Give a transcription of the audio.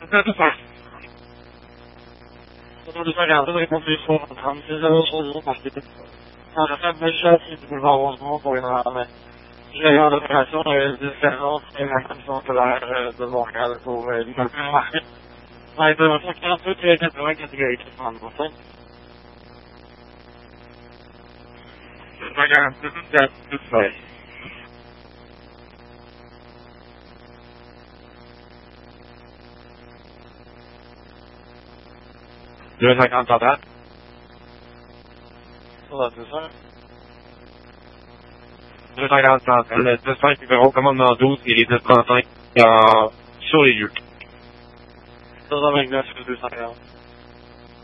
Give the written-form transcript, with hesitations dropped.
C'est ça. C'est pour regarder les conditions, 36 euros sur le parce que quand j'ai fait mes chefs, ils pouvaient heureusement pour une armée. J'ai eu une opération de différence et la commission scolaire de Montréal pour l'école primaire. Ça a été un truc un peu très 80 catégories qui sont annoncées. Je pas garanti tout fait. 250 total. C'est ça. 250 total. Le 25 numéro commandement 12 et les 235 sur les lieux. 229 sur 250.